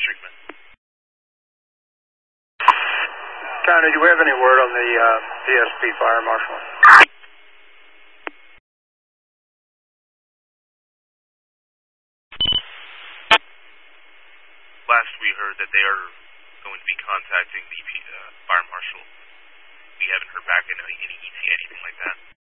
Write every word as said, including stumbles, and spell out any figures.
treatment. County, do we have any word on the uh, D S P fire marshal? Last we heard that they are going to be contacting the uh, fire marshal. We haven't heard back any, any E T A, anything like that.